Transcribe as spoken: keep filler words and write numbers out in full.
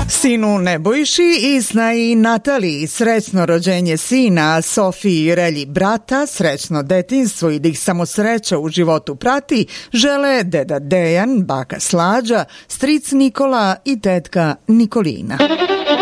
Sinu Nebojši i snaji Nataliji srećno rođenje sina, Sofiji i Relji brata, srećno detinjstvo i da ih samo sreća u životu prati, žele deda Dejan, baka Slađa, stric Nikola i tetka Nikolina.